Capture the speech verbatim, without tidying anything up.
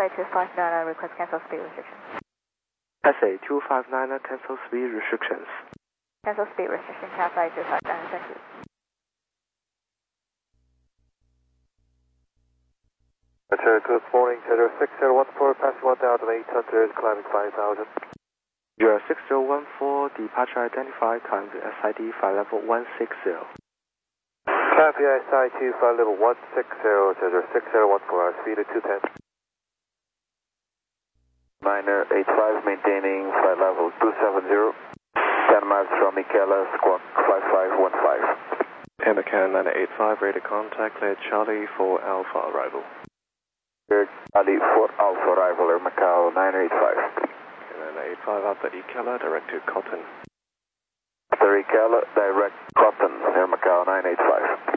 Cathay two five nine request cancel speed restrictions. Cathay two five nine cancel speed restrictions. Cancel speed restriction, Cathay two five nine, thank you. Good morning, Tether six zero one four, passing one thousand eight hundred, climbing five thousand. Your six zero one four, departure identified, climb to S I D flight level one six zero. Copy, S I two, flight level one six zero, Tether six zero one four, speed at two ten. Niner eight five, maintaining flight level two seven zero, ten miles from Michaela, squawk five five one five. And the Can nine eight five, radar contact, clear Charlie for Alpha arrival. Clear Charlie for Alpha arrival, Air Macau nine eight five. nine eight five after Ikela, direct to Cotton. After Ikela, direct Cotton, Air Macau nine eight five.